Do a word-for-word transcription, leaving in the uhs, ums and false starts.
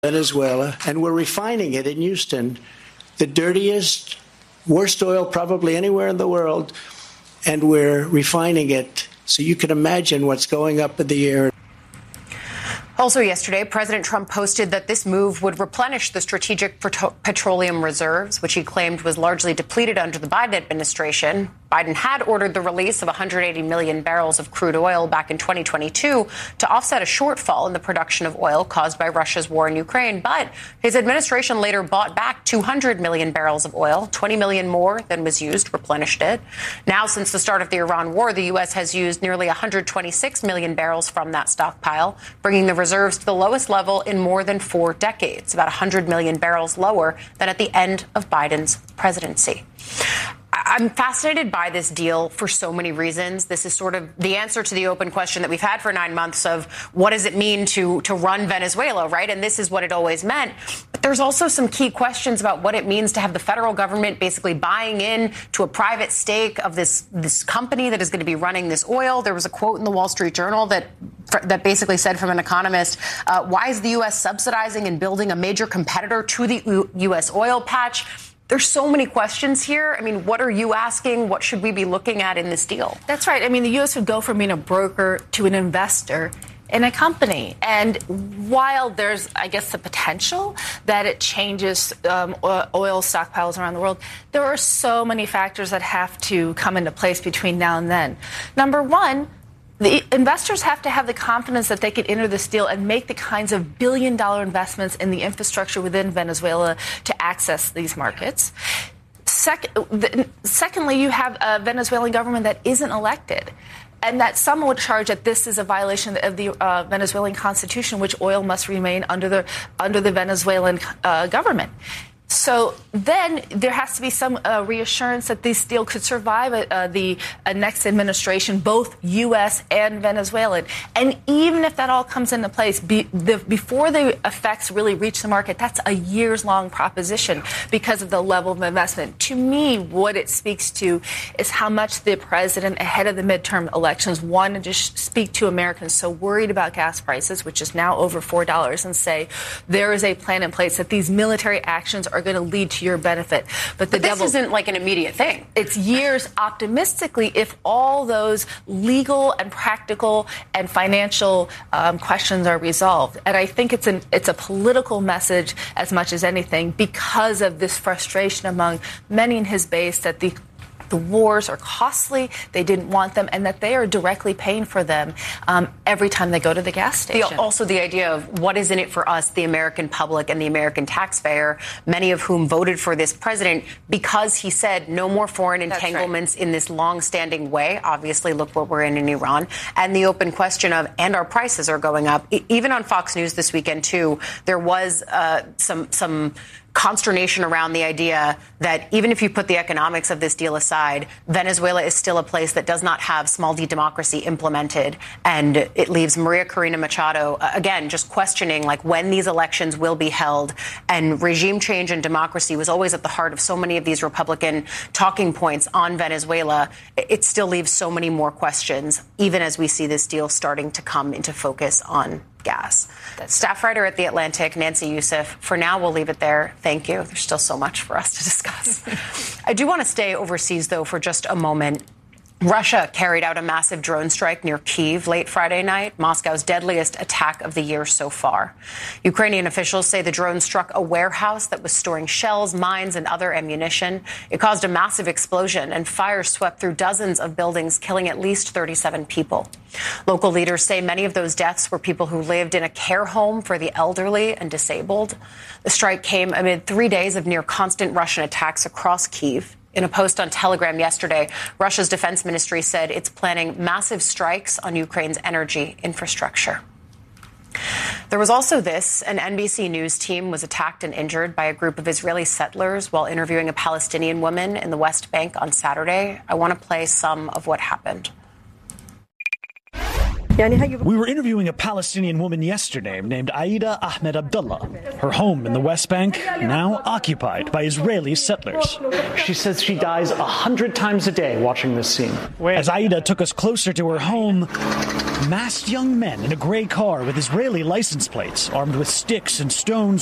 Venezuela, and we're refining it in Houston, the dirtiest, worst oil probably anywhere in the world, and we're refining it. So you can imagine what's going up in the air. Also yesterday, President Trump posted that this move would replenish the strategic petro- petroleum reserves, which he claimed was largely depleted under the Biden administration. Biden had ordered the release of one hundred eighty million barrels of crude oil back in twenty twenty-two to offset a shortfall in the production of oil caused by Russia's war in Ukraine. But his administration later bought back two hundred million barrels of oil, twenty million more than was used, replenished it. Now, since the start of the Iran war, the U S has used nearly one hundred twenty-six million barrels from that stockpile, bringing the reserves to the lowest level in more than four decades, about one hundred million barrels lower than at the end of Biden's presidency. I'm fascinated by this deal for so many reasons. This is sort of the answer to the open question that we've had for nine months of what does it mean to to run Venezuela, right? And this is what it always meant. But there's also some key questions about what it means to have the federal government basically buying in to a private stake of this this company that is going to be running this oil. There was a quote in the Wall Street Journal that that basically said from an economist, uh, why is the U S subsidizing and building a major competitor to the U S oil patch? There's so many questions here. I mean, what are you asking? What should we be looking at in this deal? That's right. I mean, the U S would go from being a broker to an investor in a company. And while there's, I guess, the potential that it changes um, oil stockpiles around the world, there are so many factors that have to come into place between now and then. Number one, the investors have to have the confidence that they can enter this deal and make the kinds of billion dollar investments in the infrastructure within Venezuela to access these markets. Second, secondly, you have a Venezuelan government that isn't elected, and that some would charge that this is a violation of the uh, Venezuelan constitution, which oil must remain under the under the Venezuelan uh, government. So then there has to be some uh, reassurance that this deal could survive uh, the uh, next administration, both U S and Venezuelan. And even if that all comes into place, be, the, before the effects really reach the market, that's a years-long proposition because of the level of investment. To me, what it speaks to is how much the president, ahead of the midterm elections, wanted to sh- speak to Americans so worried about gas prices, which is now over four dollars, and say there is a plan in place that these military actions are going to lead to your benefit. But the but this devil, isn't like an immediate thing. It's years optimistically if all those legal and practical and financial um, questions are resolved. And I think it's an it's a political message as much as anything because of this frustration among many in his base that the The wars are costly, they didn't want them, and that they are directly paying for them um, every time they go to the gas station. The, also the idea of what is in it for us, the American public and the American taxpayer, many of whom voted for this president because he said no more foreign entanglements right. in this long-standing way. Obviously, look what we're in in Iran. And the open question of, and our prices are going up. Even on Fox News this weekend, too, there was uh, some some... consternation around the idea that even if you put the economics of this deal aside, Venezuela is still a place that does not have small d democracy implemented. And it leaves Maria Corina Machado, uh, again, just questioning like when these elections will be held. And regime change and democracy was always at the heart of so many of these Republican talking points on Venezuela. It still leaves so many more questions, even as we see this deal starting to come into focus on gas. That's staff writer at The Atlantic, Nancy Youssef. For now, we'll leave it there. Thank you. There's still so much for us to discuss. I do want to stay overseas, though, for just a moment. Russia carried out a massive drone strike near Kyiv late Friday night, Moscow's deadliest attack of the year so far. Ukrainian officials say the drone struck a warehouse that was storing shells, mines, and other ammunition. It caused a massive explosion, and fire swept through dozens of buildings, killing at least thirty-seven people. Local leaders say many of those deaths were people who lived in a care home for the elderly and disabled. The strike came amid three days of near constant Russian attacks across Kyiv. In a post on Telegram yesterday, Russia's defense ministry said it's planning massive strikes on Ukraine's energy infrastructure. There was also this. An N B C News team was attacked and injured by a group of Israeli settlers while interviewing a Palestinian woman in the West Bank on Saturday. I want to play some of what happened. We were interviewing a Palestinian woman yesterday named Aida Ahmed Abdullah. Her home in the West Bank now occupied by Israeli settlers. She says she dies a hundred times a day watching this scene. As Aida took us closer to her home, masked young men in a gray car with Israeli license plates, armed with sticks and stones,